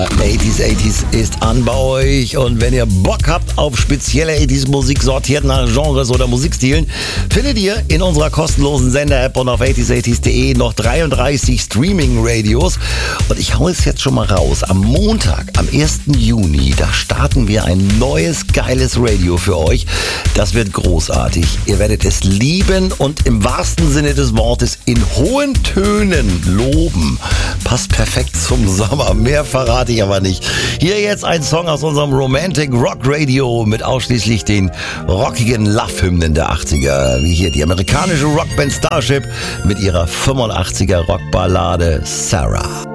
80s ist an bei euch und wenn ihr Bock habt auf spezielle 80s Musik sortiert nach Genres oder Musikstilen, findet ihr in unserer kostenlosen Sender-App und auf 80s80s.de noch 33 Streaming-Radios. Und ich hau es jetzt schon mal raus. Am Montag, am 1. Juni, da starten wir ein neues, geiles Radio für euch. Das wird großartig. Ihr werdet es lieben und im wahrsten Sinne des Wortes in hohen Tönen loben. Passt perfekt zum Sommer. Mehr verrate ich aber nicht. Hier jetzt ein Song aus unserem Romantic Rock Radio mit ausschließlich den rockigen Love-Hymnen der 80er. Wie hier die amerikanische Rockband Starship mit ihrer 85er Rockballade Sarah.